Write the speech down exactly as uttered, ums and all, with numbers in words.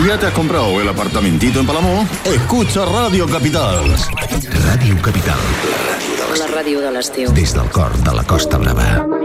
¿Ya te has comprado el apartamentito en Palamó? Escucha Radio Capital. Ràdio Capital. La ràdio de l'estiu. Des del cor de la Costa Brava.